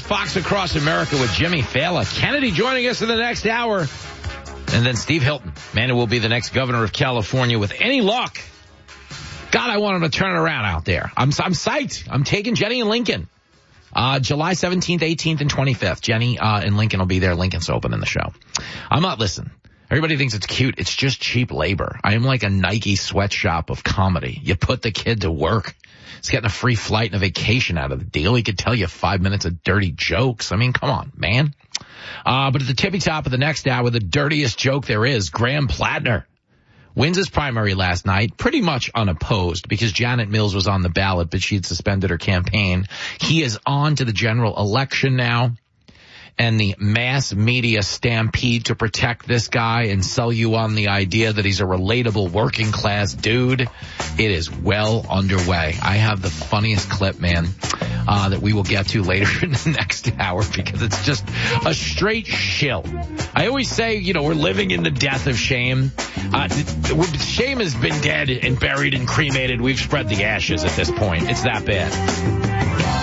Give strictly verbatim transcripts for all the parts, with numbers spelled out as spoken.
Fox Across America with Jimmy Fallon. Kennedy joining us in the next hour. And then Steve Hilton, man, who will be the next governor of California with any luck. God, I want him to turn it around out there. I'm, I'm psyched. I'm taking Jenny and Lincoln. Uh, July seventeenth, eighteenth, and twenty-fifth. Jenny uh, and Lincoln will be there. Lincoln's opening the show. I'm not listening. Everybody thinks it's cute. It's just cheap labor. I am like a Nike sweatshop of comedy. You put the kid to work. He's getting a free flight and a vacation out of the deal. He could tell you five minutes of dirty jokes. I mean, come on, man. Uh, but at the tippy top of the next hour, the dirtiest joke there is, Graham Plattner wins his primary last night, pretty much unopposed because Janet Mills was on the ballot, but she'd suspended her campaign. He is on to the general election now. And the mass media stampede to protect this guy and sell you on the idea that he's a relatable working class dude. It is well underway. I have the funniest clip, man, uh, that we will get to later in the next hour because it's just a straight shill. I always say, you know, we're living in the death of shame. Uh, shame has been dead and buried and cremated. We've spread the ashes at this point. It's that bad.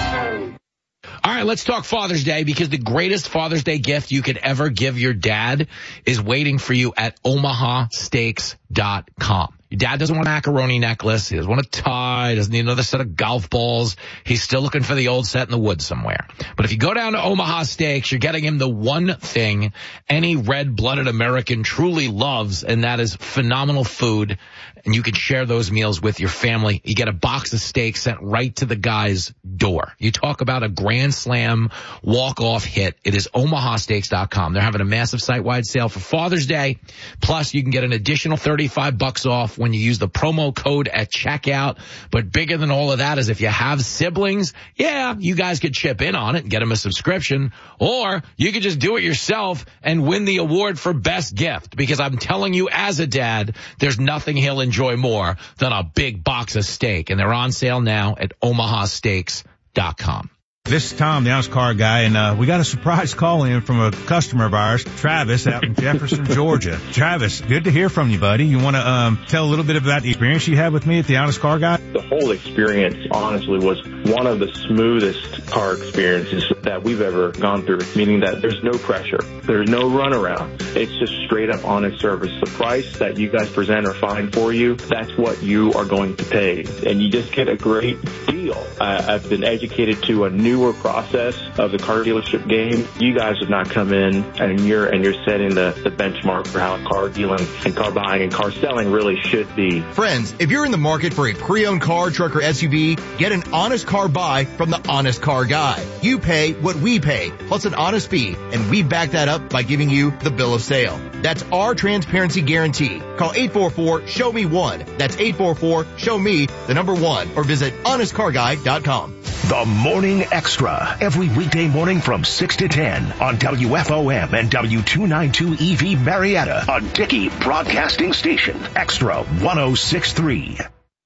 All right, let's talk Father's Day because the greatest Father's Day gift you could ever give your dad is waiting for you at omaha steaks dot com. Your dad doesn't want a macaroni necklace. He doesn't want a tie. He doesn't need another set of golf balls. He's still looking for the old set in the woods somewhere. But if you go down to Omaha Steaks, you're getting him the one thing any red-blooded American truly loves, and that is phenomenal food. And you can share those meals with your family. You get a box of steaks sent right to the guy's door. You talk about a grand slam walk-off hit. It is omaha steaks dot com. They're having a massive site-wide sale for Father's Day. Plus, you can get an additional thirty-five bucks off when you use the promo code at checkout. But bigger than all of that is if you have siblings, yeah, you guys could chip in on it and get them a subscription. Or you could just do it yourself and win the award for best gift. Because I'm telling you, as a dad, there's nothing he'll enjoy more than a big box of steak. And they're on sale now at omaha steaks dot com. This is Tom, the Honest Car Guy, and uh, we got a surprise call in from a customer of ours, Travis, out in Jefferson, Georgia. Travis, good to hear from you, buddy. You want to um, tell a little bit about the experience you had with me at the Honest Car Guy? The whole experience, honestly, was one of the smoothest car experiences that we've ever gone through, meaning that there's no pressure. There's no runaround. It's just straight up honest service. The price that you guys present or find for you, that's what you are going to pay. And you just get a great deal. I, I've been educated to a new newer process of the car dealership game. You guys have not come in and you're and you're setting the, the benchmark for how car dealing and car buying and car selling really should be. Friends, if you're in the market for a pre-owned car, truck, or S U V, get an honest car buy from the Honest Car Guy. You pay what we pay, plus an honest fee, and we back that up by giving you the bill of sale. That's our transparency guarantee. Call eight four four, show me one. That's eight four four, show me the number one, or visit honest car guy dot com. The Morning Extra, every weekday morning from six to ten on W F O M and W two ninety-two E V Marietta, a Dickey Broadcasting Station. Extra one oh six point three.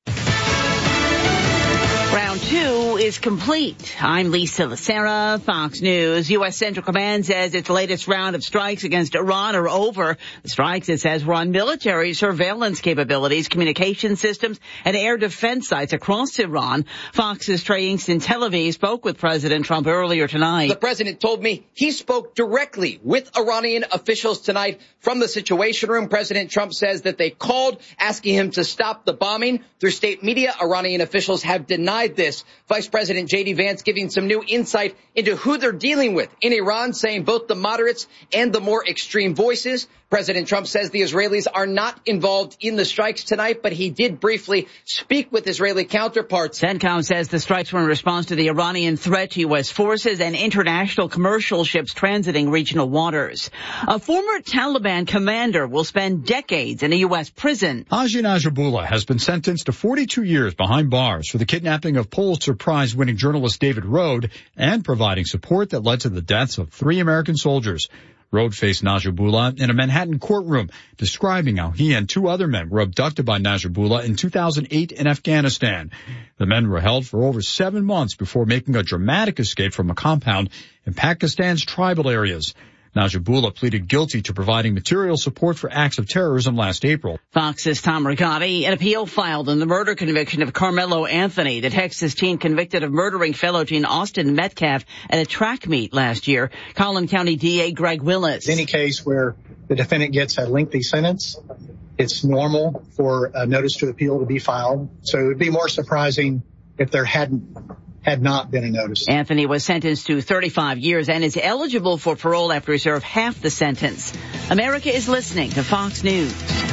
Round two is complete. I'm Lisa Lacera, Fox News. U S. Central Command says its latest round of strikes against Iran are over. The strikes, it says, were on military surveillance capabilities, communication systems, and air defense sites across Iran. Fox's Trey Inks in Tel Aviv spoke with President Trump earlier tonight. The president told me he spoke directly with Iranian officials tonight from the Situation Room. President Trump says that they called asking him to stop the bombing. Through state media, Iranian officials have denied this. Vice President J D Vance giving some new insight into who they're dealing with in Iran, saying both the moderates and the more extreme voices. President Trump says the Israelis are not involved in the strikes tonight, but he did briefly speak with Israeli counterparts. CENTCOM says the strikes were in response to the Iranian threat to U S forces and international commercial ships transiting regional waters. A former Taliban commander will spend decades in a U S prison. Haji Najibullah has been sentenced to forty-two years behind bars for the kidnapping of Pulitzer Prize-winning journalist David Rode and providing support that led to the deaths of three American soldiers. Rode faced Najibullah in a Manhattan courtroom, describing how he and two other men were abducted by Najibullah in two thousand eight in Afghanistan. The men were held for over seven months before making a dramatic escape from a compound in Pakistan's tribal areas. Najibullah pleaded guilty to providing material support for acts of terrorism last April. Fox's Tom Rigotti. An appeal filed in the murder conviction of Carmelo Anthony, the Texas teen convicted of murdering fellow teen Austin Metcalf at a track meet last year. Collin County D A Greg Willis. Any case where the defendant gets a lengthy sentence, it's normal for a notice to appeal to be filed. So it would be more surprising if there hadn't had not been a notice. Anthony was sentenced to thirty-five years and is eligible for parole after he served half the sentence. America is listening to Fox News.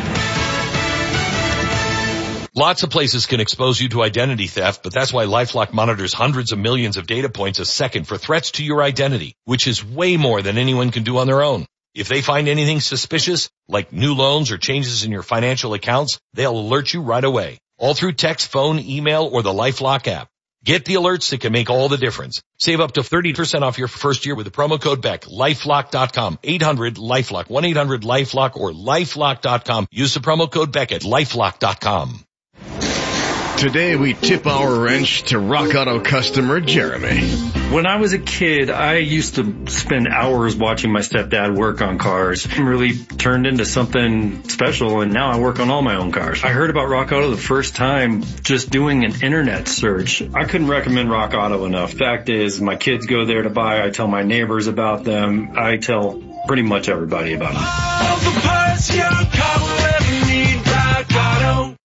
Lots of places can expose you to identity theft, but that's why LifeLock monitors hundreds of millions of data points a second for threats to your identity, which is way more than anyone can do on their own. If they find anything suspicious, like new loans or changes in your financial accounts, they'll alert you right away, all through text, phone, email, or the LifeLock app. Get the alerts that can make all the difference. Save up to thirty percent off your first year with the promo code Beck. LifeLock dot com. eight hundred LifeLock. one eight hundred LifeLock or LifeLock dot com. Use the promo code Beck at LifeLock dot com. Today we tip our wrench to Rock Auto customer Jeremy. When I was a kid, I used to spend hours watching my stepdad work on cars. It really turned into something special, and now I work on all my own cars. I heard about Rock Auto the first time just doing an internet search. I couldn't recommend Rock Auto enough. Fact is, my kids go there to buy. I tell my neighbors about them. I tell pretty much everybody about them. All the parts your car will ever need, Rock Auto.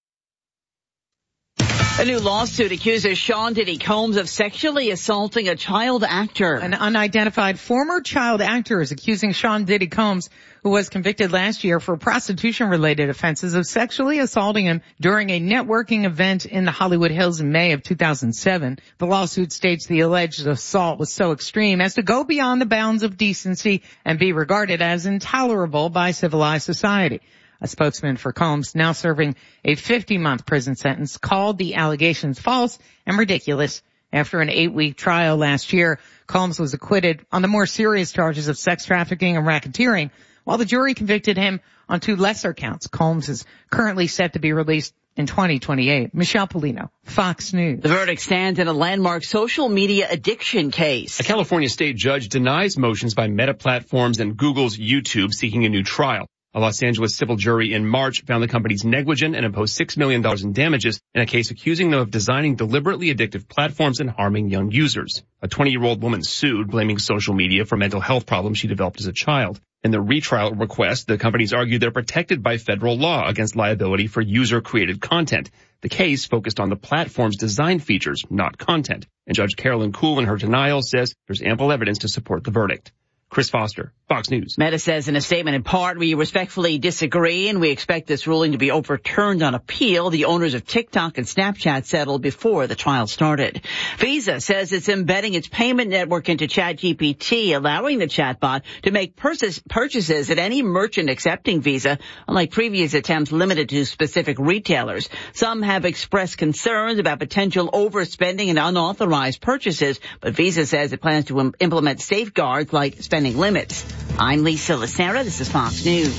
A new lawsuit accuses Sean Diddy Combs of sexually assaulting a child actor. An unidentified former child actor is accusing Sean Diddy Combs, who was convicted last year for prostitution-related offenses, of sexually assaulting him during a networking event in the Hollywood Hills in May of two thousand seven. The lawsuit states the alleged assault was so extreme as to go beyond the bounds of decency and be regarded as intolerable by civilized society. A spokesman for Combs, now serving a fifty-month prison sentence, called the allegations false and ridiculous. After an eight-week trial last year, Combs was acquitted on the more serious charges of sex trafficking and racketeering, while the jury convicted him on two lesser counts. Combs is currently set to be released in twenty twenty-eight. Michelle Polino, Fox News. The verdict stands in a landmark social media addiction case. A California state judge denies motions by Meta Platforms and Google's YouTube seeking a new trial. A Los Angeles civil jury in March found the companies negligent and imposed six million dollars in damages in a case accusing them of designing deliberately addictive platforms and harming young users. A twenty-year-old woman sued, blaming social media for mental health problems she developed as a child. In the retrial request, the companies argued they're protected by federal law against liability for user-created content. The case focused on the platform's design features, not content. And Judge Carolyn Kuhl, in her denial, says there's ample evidence to support the verdict. Chris Foster, Fox News. Meta says in a statement, in part, we respectfully disagree and we expect this ruling to be overturned on appeal. The owners of TikTok and Snapchat settled before the trial started. Visa says it's embedding its payment network into ChatGPT, allowing the chatbot to make purchases at any merchant accepting Visa, unlike previous attempts limited to specific retailers. Some have expressed concerns about potential overspending and unauthorized purchases, but Visa says it plans to im- implement safeguards like spending limits. I'm Lisa Lacera. This is Fox News.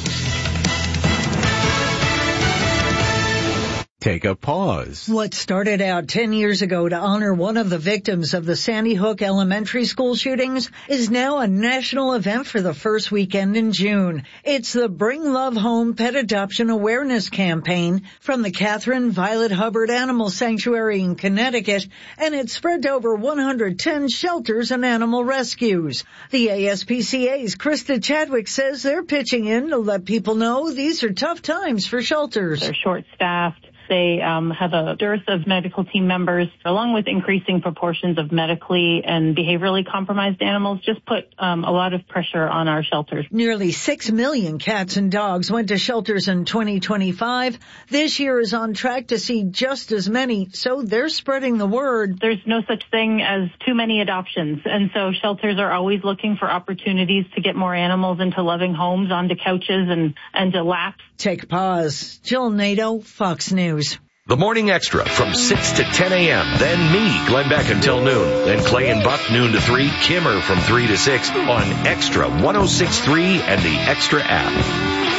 Take a pause. What started out ten years ago to honor one of the victims of the Sandy Hook elementary school shootings is now a national event for the first weekend in June. It's the Bring Love Home Pet Adoption Awareness Campaign from the Catherine Violet Hubbard Animal Sanctuary in Connecticut, and it's spread to over one hundred ten shelters and animal rescues. The A S P C A's Krista Chadwick says they're pitching in to let people know these are tough times for shelters. They're short-staffed. They um, have a dearth of medical team members, along with increasing proportions of medically and behaviorally compromised animals, just put um, a lot of pressure on our shelters. Nearly six million cats and dogs went to shelters in twenty twenty-five. This year is on track to see just as many, so they're spreading the word. There's no such thing as too many adoptions, and so shelters are always looking for opportunities to get more animals into loving homes, onto couches, and, and to laps. Take pause. Jill Nato, Fox News. The Morning Extra from six to ten a.m. Then me, Glenn Beck, until noon. Then Clay and Buck, noon to three. Kimmer from three to six on Extra one oh six point three and the Extra app.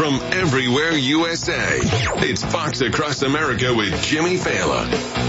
from everywhere U S A. It's Fox Across America with Jimmy Fallon.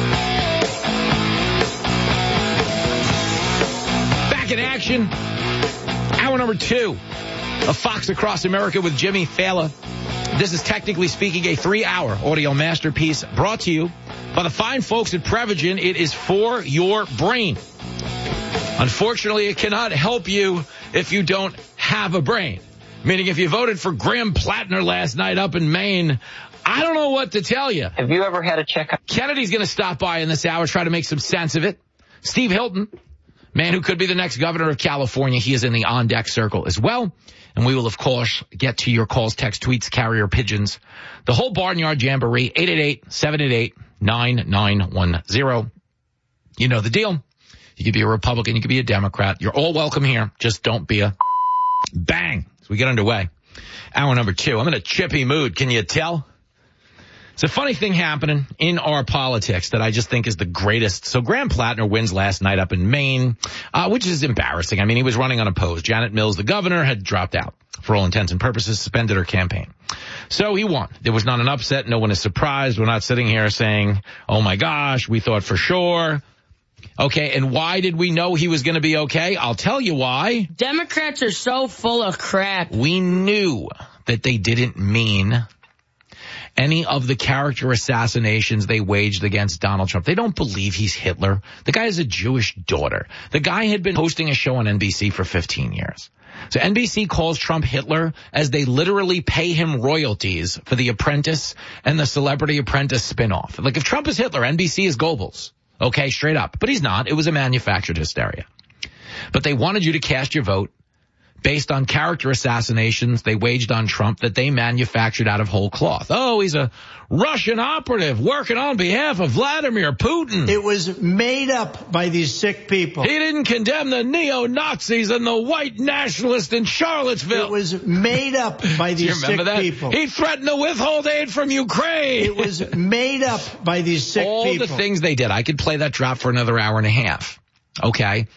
Back in action. Hour number two of Fox Across America with Jimmy Fallon. This is technically speaking a three-hour audio masterpiece brought to you by the fine folks at Prevagen. It is for your brain. Unfortunately, it cannot help you if you don't have a brain. Meaning if you voted for Graham Plattner last night up in Maine, I don't know what to tell you. Have you ever had a checkup? Kennedy's going to stop by in this hour, try to make some sense of it. Steve Hilton, man who could be the next governor of California, he is in the on-deck circle as well. And we will, of course, get to your calls, text, tweets, carrier pigeons. The whole Barnyard Jamboree, eight eight eight, seven eight eight, nine nine one zero. You know the deal. You could be a Republican, you could be a Democrat. You're all welcome here. Just don't be a bang. So we get underway. Hour number two. I'm in a chippy mood. Can you tell? It's a funny thing happening in our politics that I just think is the greatest. So Graham Plattner wins last night up in Maine, uh, which is embarrassing. I mean, he was running unopposed. Janet Mills, the governor, had dropped out for all intents and purposes, suspended her campaign. So he won. There was not an upset. No one is surprised. We're not sitting here saying, oh my gosh, we thought for sure. Okay, and why did we know he was going to be okay? I'll tell you why. Democrats are so full of crap. We knew that they didn't mean any of the character assassinations they waged against Donald Trump. They don't believe he's Hitler. The guy has a Jewish daughter. The guy had been hosting a show on N B C for fifteen years. So N B C calls Trump Hitler as they literally pay him royalties for The Apprentice and the Celebrity Apprentice spinoff. Like if Trump is Hitler, N B C is Goebbels. Okay, straight up. But he's not. It was a manufactured hysteria. But they wanted you to cast your vote based on character assassinations they waged on Trump that they manufactured out of whole cloth. Oh, he's a Russian operative working on behalf of Vladimir Putin. It was made up by these sick people. He didn't condemn the neo-Nazis and the white nationalists in Charlottesville. It was made up by these sick that? people. He threatened to withhold aid from Ukraine. It was made up by these sick All people. All the things they did. I could play that drop for another hour and a half. Okay?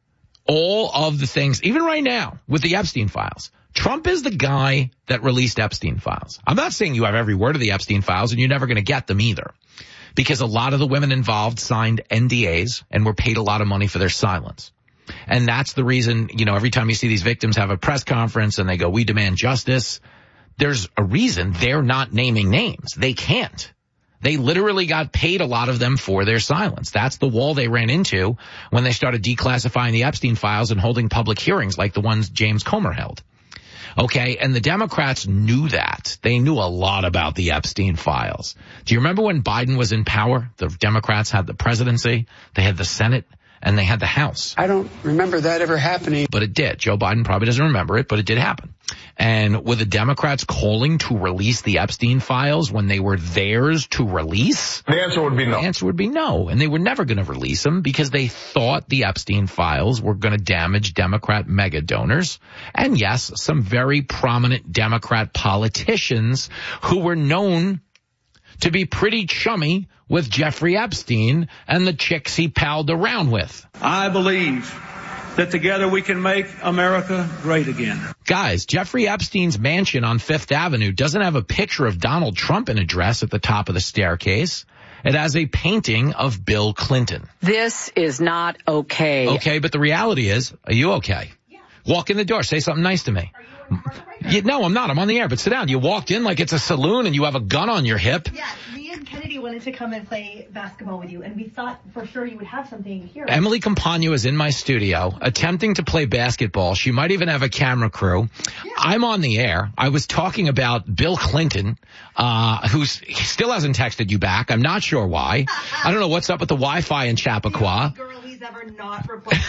All of the things, even right now with the Epstein files, Trump is the guy that released Epstein files. I'm not saying you have every word of the Epstein files and you're never going to get them either, because a lot of the women involved signed N D As and were paid a lot of money for their silence. And that's the reason, you know, every time you see these victims have a press conference and they go, we demand justice, there's a reason they're not naming names. They can't. They literally got paid, a lot of them, for their silence. That's the wall they ran into when they started declassifying the Epstein files and holding public hearings like the ones James Comer held. Okay, and the Democrats knew that. They knew a lot about the Epstein files. Do you remember when Biden was in power? The Democrats had the presidency, they had the Senate, and they had the House. I don't remember that ever happening. But it did. Joe Biden probably doesn't remember it, but it did happen. And were the Democrats calling to release the Epstein files when they were theirs to release? The answer would be no. The answer would be no. And they were never going to release them because they thought the Epstein files were going to damage Democrat mega donors. And yes, some very prominent Democrat politicians who were known to be pretty chummy with Jeffrey Epstein and the chicks he palled around with. I believe that together we can make America great again. Guys, Jeffrey Epstein's mansion on Fifth Avenue doesn't have a picture of Donald Trump in a dress at the top of the staircase. It has a painting of Bill Clinton. This is not okay. Okay, but the reality is, are you okay? Yeah. Walk in the door, say something nice to me. Are you on right you, no, I'm not. I'm on the air, but sit down. You walked in like it's a saloon and you have a gun on your hip. Yeah, me and Kennedy wanted to come and play basketball with you, and we thought for sure you would have something here. Emily Campagno is in my studio attempting to play basketball. She might even have a camera crew. Yeah. I'm on the air. I was talking about Bill Clinton, uh, who still hasn't texted you back. I'm not sure why. I don't know what's up with the Wi-Fi in Chappaqua. Ever not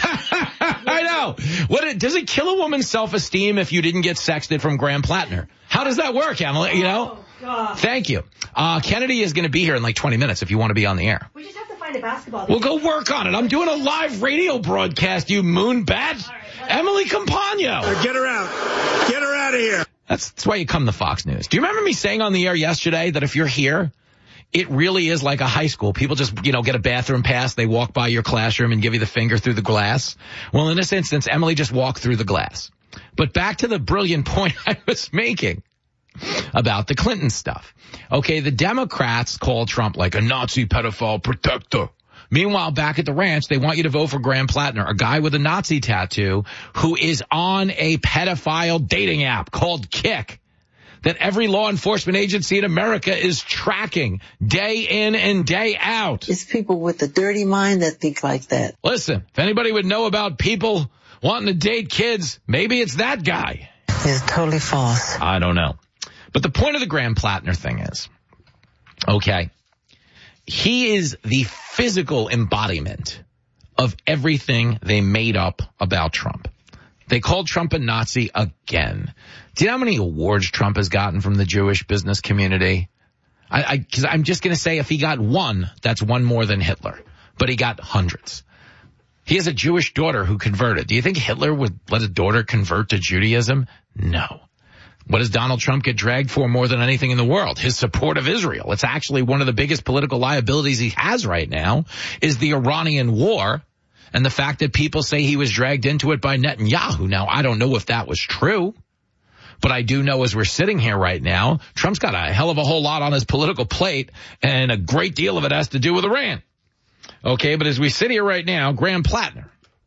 I know. What it, does it kill a woman's self-esteem if you didn't get sexted from Graham Plattner? How does that work, Emily? You know? Oh, God. Thank you. Uh, Kennedy is going to be here in like twenty minutes if you want to be on the air. We just have to find a basketball. We'll go work on it. I'm doing a live radio broadcast, you moonbat. Right, Emily Campagno. Get her out. Get her out of here. That's, that's why you come to Fox News. Do you remember me saying on the air yesterday that if you're here, it really is like a high school. People just, you know, get a bathroom pass. They walk by your classroom and give you the finger through the glass. Well, in this instance, Emily just walked through the glass. But back to the brilliant point I was making. about the Clinton stuff. Okay, the Democrats call Trump like a Nazi pedophile protector. Meanwhile, back at the ranch, they want you to vote for Graham Plattner, a guy with a Nazi tattoo who is on a pedophile dating app called Kick that every law enforcement agency in America is tracking day in and day out. It's people with a dirty mind that think like that. Listen, if anybody would know about people wanting to date kids, maybe it's that guy. It's totally false. I don't know. But the point of the Graham Plattner thing is, okay, he is the physical embodiment of everything they made up about Trump. They called Trump a Nazi again. Do you know how many awards Trump has gotten from the Jewish business community? I, I, cause I'm just going to say if he got one, that's one more than Hitler. But he got hundreds. He has a Jewish daughter who converted. Do you think Hitler would let a daughter convert to Judaism? No. What does Donald Trump get dragged for more than anything in the world? His support of Israel. It's actually one of the biggest political liabilities he has right now is the Iranian war and the fact that people say he was dragged into it by Netanyahu. Now, I don't know if that was true, but I do know as we're sitting here right now, Trump's got a hell of a whole lot on his political plate, and a great deal of it has to do with Iran. Okay, but as we sit here right now, Graham Plattner,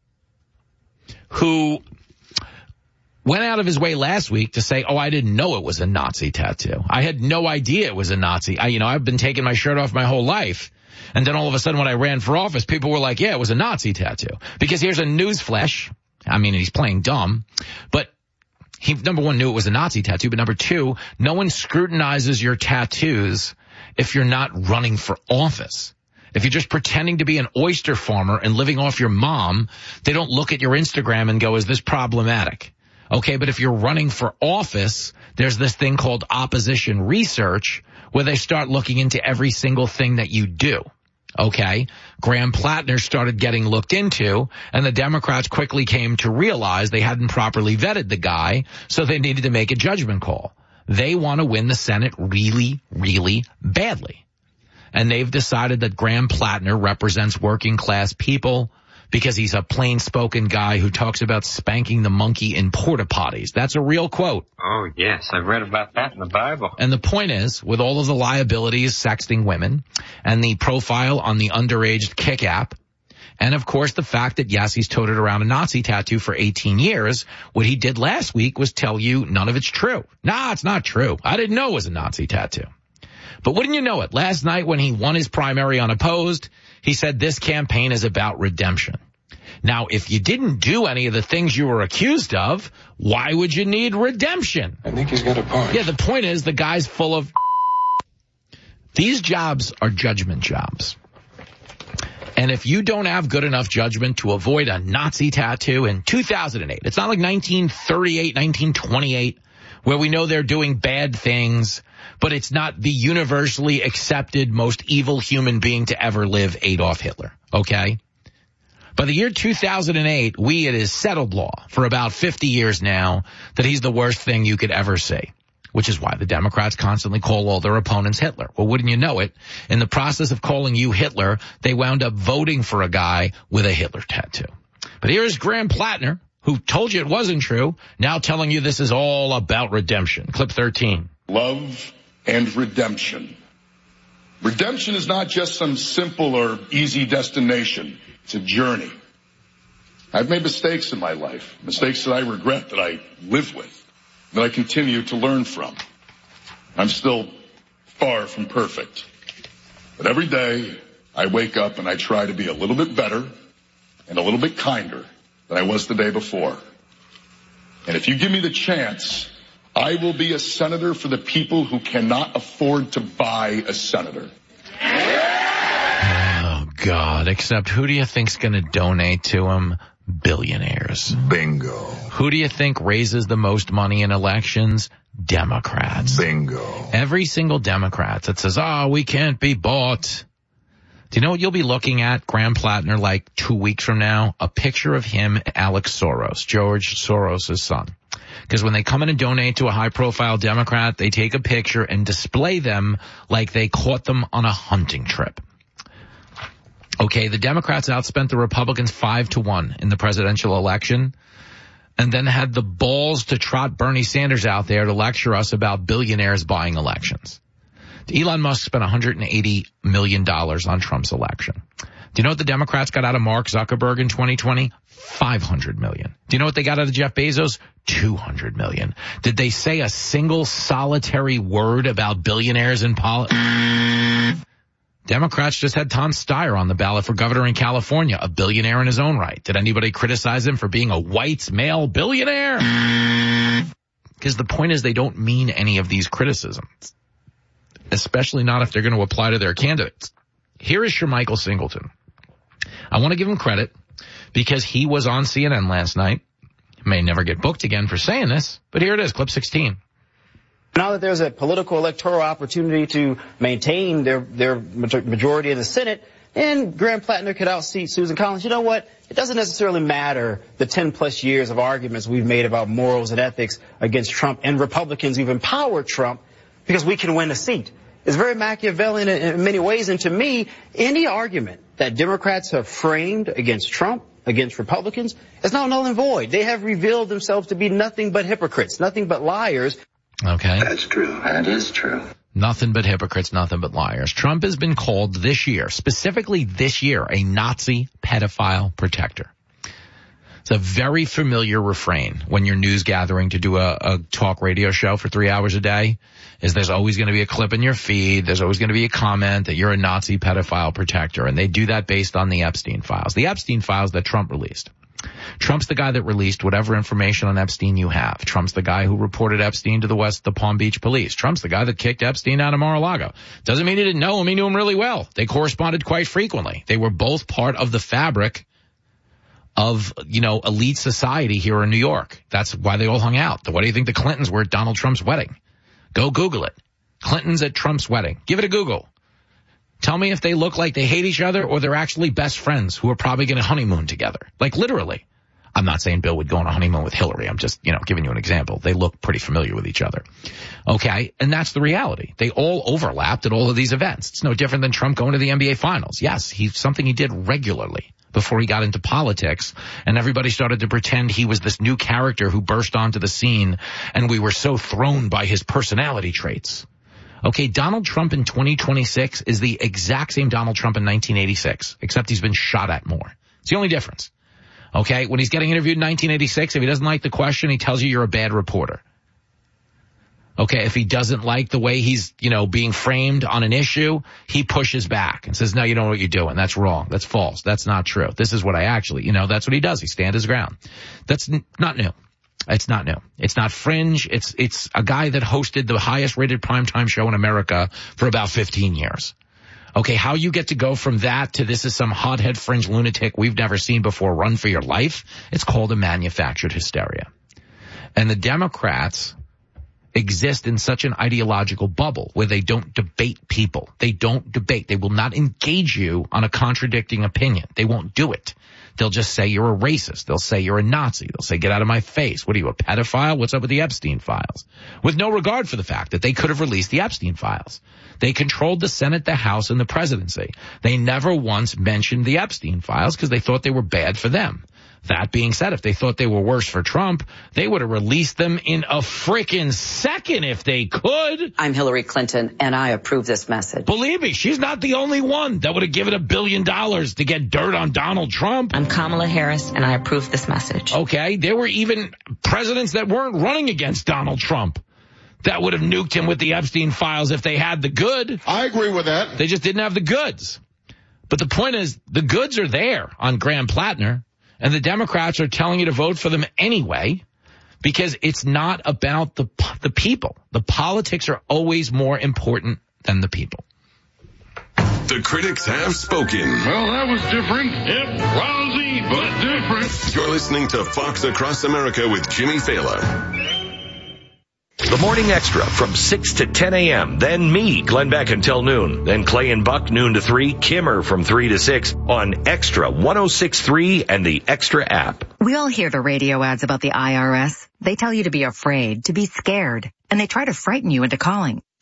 who went out of his way last week to say, oh, I didn't know it was a Nazi tattoo. I had no idea it was a Nazi. I, you know, I've been taking my shirt off my whole life. And then all of a sudden when I ran for office, people were like, yeah, it was a Nazi tattoo. Because here's a news flash. I mean, he's playing dumb. But he, number one, knew it was a Nazi tattoo. But number two, no one scrutinizes your tattoos if you're not running for office. If you're just pretending to be an oyster farmer and living off your mom, they don't look at your Instagram and go, is this problematic? Okay, but if you're running for office, there's this thing called opposition research where they start looking into every single thing that you do. Okay, Graham Plattner started getting looked into, and the Democrats quickly came to realize they hadn't properly vetted the guy, so they needed to make a judgment call. They want to win the Senate really, really badly. And they've decided that Graham Plattner represents working class people because he's a plain-spoken guy who talks about spanking the monkey in porta potties. That's a real quote. Oh, yes, I've read about that in the Bible. And the point is, with all of the liabilities sexting women and the profile on the underage Kick app, and of course the fact that, yes, he's toted around a Nazi tattoo for eighteen years, what he did last week was tell you none of it's true. Nah, it's not true. I didn't know it was a Nazi tattoo. But wouldn't you know it, last night when he won his primary unopposed, he said this campaign is about redemption. Now, if you didn't do any of the things you were accused of, why would you need redemption? I think he's got a point. Yeah, the point is the guy's full of... These jobs are judgment jobs. And if you don't have good enough judgment to avoid a Nazi tattoo in two thousand eight, it's not like nineteen thirty-eight, nineteen twenty-eight, where we know they're doing bad things, but it's not the universally accepted most evil human being to ever live, Adolf Hitler, okay? By the year two thousand eight, we, it is settled law for about fifty years now that he's the worst thing you could ever see, which is why the Democrats constantly call all their opponents Hitler. Well, wouldn't you know it, in the process of calling you Hitler, they wound up voting for a guy with a Hitler tattoo. But here's Graham Plattner, who told you it wasn't true, now telling you this is all about redemption. Clip thirteen. Love and redemption. Redemption is not just some simple or easy destination. It's a journey. I've made mistakes in my life, mistakes that I regret, that I live with, that I continue to learn from. I'm still far from perfect. But every day I wake up and I try to be a little bit better and a little bit kinder than I was the day before. And if you give me the chance, I will be a senator for the people who cannot afford to buy a senator. Oh, God. Except who do you think's going to donate to him? Billionaires. Bingo. Who do you think raises the most money in elections? Democrats. Bingo. Every single Democrat that says, oh, we can't be bought. Do you know what you'll be looking at, Graham Plattner, like two weeks from now? A picture of him, Alex Soros, George Soros' son. Because when they come in and donate to a high-profile Democrat, they take a picture and display them like they caught them on a hunting trip. Okay, the Democrats outspent the Republicans five to one in the presidential election. and then had the balls to trot Bernie Sanders out there to lecture us about billionaires buying elections. Elon Musk spent one hundred eighty million dollars on Trump's election. Do you know what the Democrats got out of Mark Zuckerberg in twenty twenty? five hundred million dollars. Do you know what they got out of Jeff Bezos? two hundred million dollars. Did they say a single solitary word about billionaires in politics? Democrats just had Tom Steyer on the ballot for governor in California, a billionaire in his own right. Did anybody criticize him for being a white male billionaire? Because the point is they don't mean any of these criticisms, especially not if they're going to apply to their candidates. Here is Shermichael Singleton. I want to give him credit because he was on C N N last night. May never get booked again for saying this, but here it is, clip sixteen. Now that there's a political electoral opportunity to maintain their, their majority in the Senate, and Graham Plattner could outseat Susan Collins, you know what? It doesn't necessarily matter the ten plus years of arguments we've made about morals and ethics against Trump, and Republicans who've empowered Trump, because we can win a seat. It's very Machiavellian in many ways, and to me, any argument that Democrats have framed against Trump, against Republicans, is now null and void. They have revealed themselves to be nothing but hypocrites, nothing but liars. Okay. That's true. That is true. Nothing but hypocrites, nothing but liars. Trump has been called this year, specifically this year, a Nazi pedophile protector. It's a very familiar refrain when you're news gathering to do a, a talk radio show for three hours a day, is there's always going to be a clip in your feed. There's always going to be a comment that you're a Nazi pedophile protector. And they do that based on the Epstein files, the Epstein files that Trump released. Trump's the guy that released whatever information on Epstein you have. Trump's the guy who reported Epstein to the West, the Palm Beach police. Trump's the guy that kicked Epstein out of Mar-a-Lago. Doesn't mean he didn't know him. He knew him really well. They corresponded quite frequently. They were both part of the fabric of, you know, elite society here in New York. That's why they all hung out. Why do you think the Clintons were at Donald Trump's wedding? Go Google it. Clintons at Trump's wedding. Give it a Google. Tell me if they look like they hate each other or they're actually best friends who are probably going to honeymoon together. Like literally. I'm not saying Bill would go on a honeymoon with Hillary. I'm just, you know, giving you an example. They look pretty familiar with each other. Okay. And that's the reality. They all overlapped at all of these events. It's no different than Trump going to the N B A finals. Yes, he's something he did regularly before he got into politics, and everybody started to pretend he was this new character who burst onto the scene, and we were so thrown by his personality traits. Okay, Donald Trump in twenty twenty-six is the exact same Donald Trump in nineteen eighty-six, except he's been shot at more. It's the only difference. Okay, when he's getting interviewed in nineteen eighty-six, if he doesn't like the question, he tells you you're a bad reporter. Okay, if he doesn't like the way he's, you know, being framed on an issue, he pushes back and says, no, you don't know what you're doing. That's wrong. That's false. That's not true. This is what I actually, you know, that's what he does. He stands his ground. That's n- not new. It's not new. It's not fringe. It's, it's a guy that hosted the highest rated primetime show in America for about fifteen years. Okay, how you get to go from that to this is some hothead fringe lunatic we've never seen before run for your life, it's called a manufactured hysteria. And the Democrats exist in such an ideological bubble where they don't debate people. They don't debate. They will not engage you on a contradicting opinion. They won't do it. They'll just say you're a racist. They'll say you're a Nazi. They'll say, get out of my face. What are you, a pedophile? What's up with the Epstein files? With no regard for the fact that they could have released the Epstein files. They controlled the Senate, the House, and the presidency. They never once mentioned the Epstein files because they thought they were bad for them. That being said, if they thought they were worse for Trump, they would have released them in a frickin' second if they could. I'm Hillary Clinton, and I approve this message. Believe me, she's not the only one that would have given a billion dollars to get dirt on Donald Trump. I'm Kamala Harris, and I approve this message. Okay, there were even presidents that weren't running against Donald Trump that would have nuked him with the Epstein files if they had the good. I agree with that. They just didn't have the goods. But the point is, the goods are there on Graham Plattner. And the Democrats are telling you to vote for them anyway because it's not about the the people. The politics are always more important than the people. The critics have spoken. Well, that was different. Yep, lousy, but different. You're listening to Fox Across America with Jimmy Fallon. The Morning Extra from six to ten a.m. Then me, Glenn Beck, until noon. Then Clay and Buck, noon to three. Kimmer from three to six on Extra one oh six point three and the Extra app. We all hear the radio ads about the I R S. They tell you to be afraid, to be scared, and they try to frighten you into calling.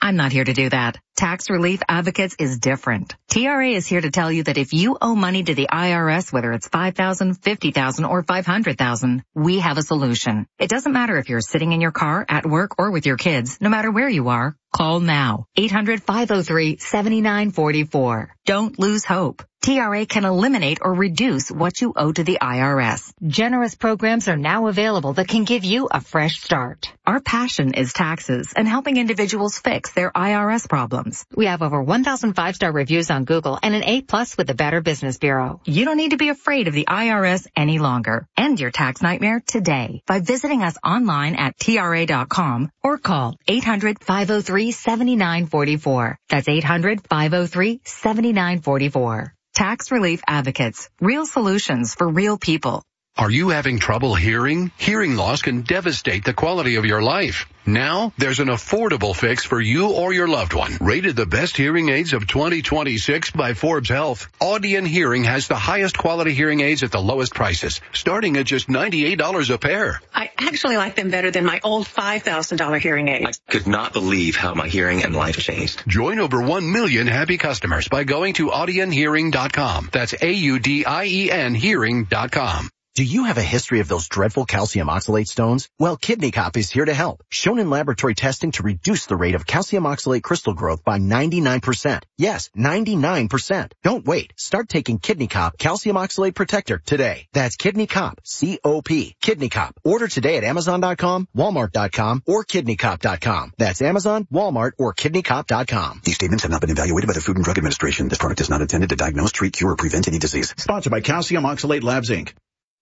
I'm not here to do that. Tax Relief Advocates is different. T R A is here to tell you that if you owe money to the I R S, whether it's five thousand dollars, fifty thousand dollars, or five hundred thousand dollars, we have a solution. It doesn't matter if you're sitting in your car, at work, or with your kids. No matter where you are, call now. eight hundred, five oh three, seven nine four four. Don't lose hope. T R A can eliminate or reduce what you owe to the I R S. Generous programs are now available that can give you a fresh start. Our passion is taxes and helping individuals fix their I R S problems. We have over one thousand five-star reviews on Google and an A plus with the Better Business Bureau. You don't need to be afraid of the I R S any longer. End your tax nightmare today by visiting us online at T R A dot com or call eight hundred, five oh three, seven nine four four. That's eight hundred, five oh three, seven nine four four. Tax Relief Advocates. Real solutions for real people. Are you having trouble hearing? Hearing loss can devastate the quality of your life. Now, there's an affordable fix for you or your loved one. Rated the best hearing aids of twenty twenty-six by Forbes Health, Audion Hearing has the highest quality hearing aids at the lowest prices, starting at just ninety-eight dollars a pair. I actually like them better than my old five thousand dollars hearing aids. I could not believe how my hearing and life changed. Join over one million happy customers by going to audion hearing dot com. That's A U D I E N hearing dot com. Do you have a history of those dreadful calcium oxalate stones? Well, Kidney Cop is here to help. Shown in laboratory testing to reduce the rate of calcium oxalate crystal growth by ninety-nine percent. Yes, ninety-nine percent. Don't wait. Start taking Kidney Cop Calcium Oxalate Protector today. That's Kidney Cop, C O P. Kidney Cop. Order today at amazon dot com, walmart dot com, or kidney cop dot com. That's Amazon, Walmart, or kidney cop dot com. These statements have not been evaluated by the Food and Drug Administration. This product is not intended to diagnose, treat, cure, or prevent any disease. Sponsored by Calcium Oxalate Labs, Incorporated.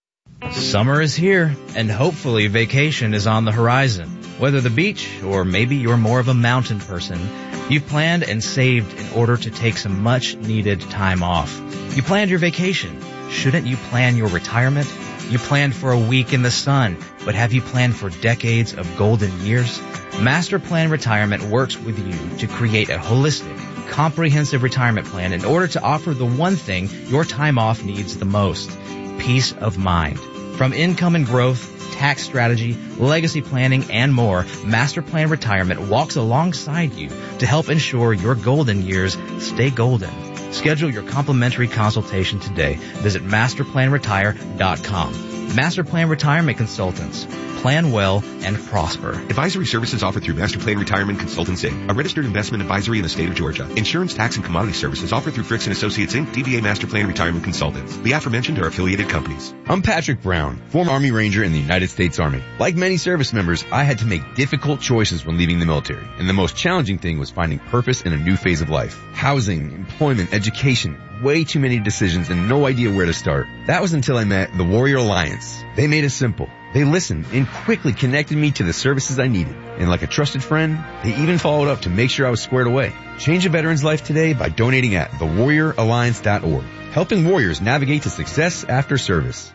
Summer is here, and hopefully vacation is on the horizon. Whether the beach or maybe you're more of a mountain person, you've planned and saved in order to take some much-needed time off. You planned your vacation. Shouldn't you plan your retirement? You planned for a week in the sun, but have you planned for decades of golden years? Master Plan Retirement works with you to create a holistic, comprehensive retirement plan in order to offer the one thing your time off needs the most: peace of mind. From income and growth, tax strategy, legacy planning, and more, Master Plan Retirement walks alongside you to help ensure your golden years stay golden. Schedule your complimentary consultation today. Visit master plan retire dot com. Master Plan Retirement Consultants. Plan well and prosper. Advisory services offered through Master Plan Retirement Consultants, Incorporated, a registered investment advisory in the state of Georgia. Insurance, tax, and commodity services offered through Fricks and Associates, Incorporated, D B A Master Plan Retirement Consultants. The aforementioned are affiliated companies. I'm Patrick Brown, former Army Ranger in the United States Army. Like many service members, I had to make difficult choices when leaving the military, and the most challenging thing was finding purpose in a new phase of life. Housing, employment, education, way too many decisions and no idea where to start. That was until I met the Warrior Alliance. They made it simple. They listened and quickly connected me to the services I needed. And like a trusted friend, they even followed up to make sure I was squared away. Change a veteran's life today by donating at the warrior alliance dot org. Helping warriors navigate to success after service.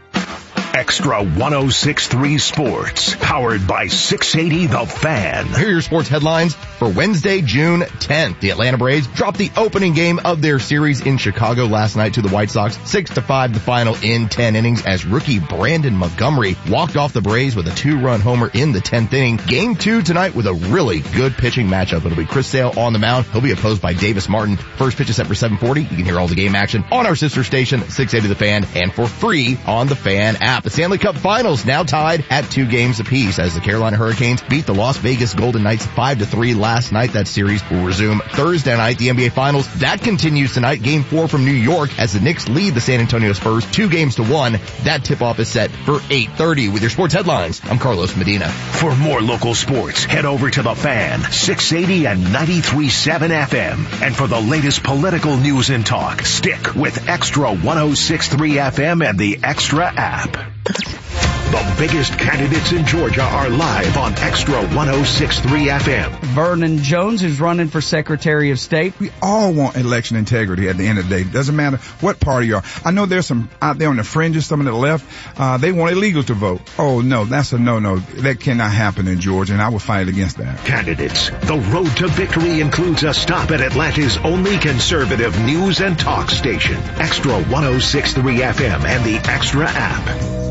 Extra one oh six point three Sports, powered by six eighty The Fan. Here are your sports headlines for Wednesday, June tenth. The Atlanta Braves dropped the opening game of their series in Chicago last night to the White Sox, six to five the final in ten innings as rookie Brandon Montgomery walked off the Braves with a two-run homer in the tenth inning. Game two tonight with a really good pitching matchup. It'll be Chris Sale on the mound. He'll be opposed by Davis Martin. First pitch is set for seven forty. You can hear all the game action on our sister station, six eighty The Fan, and for free on the Fan app. The Stanley Cup Finals now tied at two games apiece as the Carolina Hurricanes beat the Las Vegas Golden Knights five to three last night. That series will resume Thursday night. The N B A Finals, that continues tonight. Game four from New York as the Knicks lead the San Antonio Spurs two games to one. That tip-off is set for eight thirty. With your sports headlines, I'm Carlos Medina. For more local sports, head over to The Fan, six eighty and ninety-three point seven F M. And for the latest political news and talk, stick with Extra one oh six point three F M and the Extra app. The biggest candidates in Georgia are live on Extra one oh six point three F M. Vernon Jones is running for Secretary of State. We all want election integrity at the end of the day. Doesn't matter what party you are. I know there's some out there on the fringes, some of the left, uh, they want illegals to vote. Oh, no, that's a no-no. That cannot happen in Georgia, and I will fight against that. Candidates. The road to victory includes a stop at Atlanta's only conservative news and talk station. Extra one oh six point three F M and the Extra app.